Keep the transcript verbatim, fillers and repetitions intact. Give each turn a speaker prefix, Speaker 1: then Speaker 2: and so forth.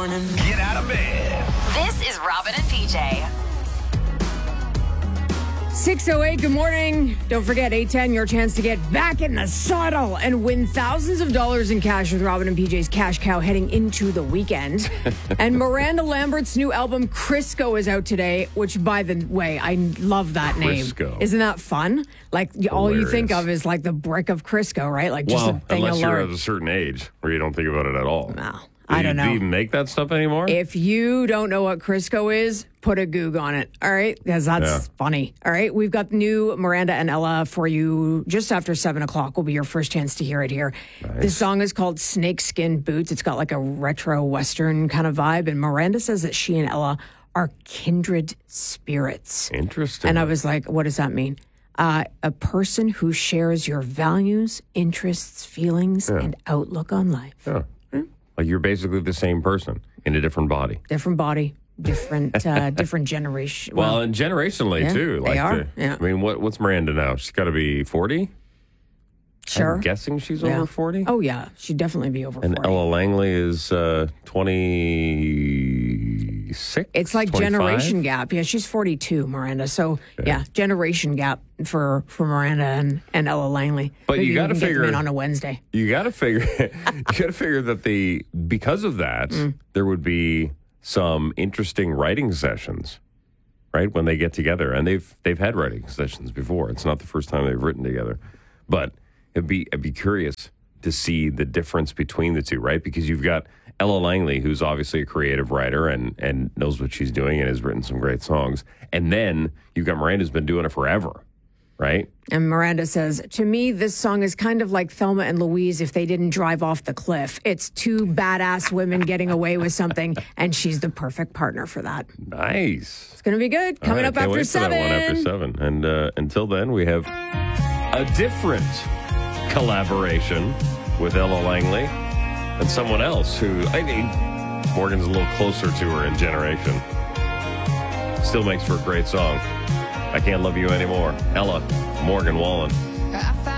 Speaker 1: morning.
Speaker 2: Get out of bed.
Speaker 3: This is Robin and P J.
Speaker 4: six oh eight, good morning. Don't forget, eight ten, your chance to get back in the saddle and win thousands of dollars in cash with Robin and P J's Cash Cow heading into the weekend. And Miranda Lambert's new album, Crisco, is out today, which, by the way, I love that name.
Speaker 2: Crisco.
Speaker 4: Isn't that fun? Like, all you think
Speaker 2: Hilarious.
Speaker 4: of is like the brick of Crisco, right? Like just
Speaker 2: Well,
Speaker 4: a thing
Speaker 2: unless
Speaker 4: of
Speaker 2: you're
Speaker 4: lard.
Speaker 2: at a certain age where you don't think about it at all.
Speaker 4: No,
Speaker 2: Do
Speaker 4: I
Speaker 2: you-
Speaker 4: don't know.
Speaker 2: Do you even make that stuff anymore?
Speaker 4: If you don't know what Crisco is, put a Goog on it. All right? Because that's
Speaker 2: Yeah.
Speaker 4: funny. All right? We've got new Miranda and Ella for you just after seven o'clock. Will be your first chance to hear it here. This song is called Snakeskin Boots. It's got like a retro Western kind of vibe. And Miranda says that she and Ella are kindred spirits.
Speaker 2: Interesting.
Speaker 4: And I was like, what does that mean? Uh, a person who shares your values, interests, feelings, and outlook on life.
Speaker 2: Yeah. Like you're basically the same person in a different body.
Speaker 4: Different body, different uh, different generation.
Speaker 2: Well, and generationally
Speaker 4: yeah,
Speaker 2: too.
Speaker 4: they
Speaker 2: Like
Speaker 4: are,
Speaker 2: the-
Speaker 4: yeah.
Speaker 2: I mean, what what's Miranda now? She's got to be forty.
Speaker 4: sure.
Speaker 2: I'm guessing she's
Speaker 4: Yeah.
Speaker 2: over forty.
Speaker 4: Oh yeah, she'd definitely be over
Speaker 2: And
Speaker 4: forty.
Speaker 2: Ella Langley is uh, twenty-six.
Speaker 4: It's like
Speaker 2: twenty-five?
Speaker 4: generation gap. Yeah, she's forty-two, Miranda. So yeah, generation gap for for Miranda and, and Ella Langley.
Speaker 2: But
Speaker 4: Maybe
Speaker 2: you
Speaker 4: we
Speaker 2: gotta
Speaker 4: can get them
Speaker 2: figure-
Speaker 4: in on a Wednesday.
Speaker 2: You got to figure. you got to figure that the because of that
Speaker 4: Mm.
Speaker 2: there would be some interesting writing sessions, right? When they get together, and they've they've had writing sessions before. It's not the first time they've written together, but it'd be I'd be curious to see the difference between the two, right? Because you've got Ella Langley, who's obviously a creative writer and and knows what she's doing and has written some great songs, and then you've got Miranda, who's been doing it forever, right?
Speaker 4: And Miranda says, to me, this song is kind of like Thelma and Louise if they didn't drive off the cliff. It's two badass women getting away with something, and she's the perfect partner for that.
Speaker 2: Nice.
Speaker 4: It's going to be good.
Speaker 2: All
Speaker 4: Coming
Speaker 2: right,
Speaker 4: up
Speaker 2: can't
Speaker 4: after
Speaker 2: wait for that
Speaker 4: seven.
Speaker 2: one after seven. And uh, until then, we have a different collaboration with Ella Langley and someone else who I think Morgan's a little closer to her in generation. Still makes for a great song. I Can't Love You Anymore. Ella, Morgan Wallen.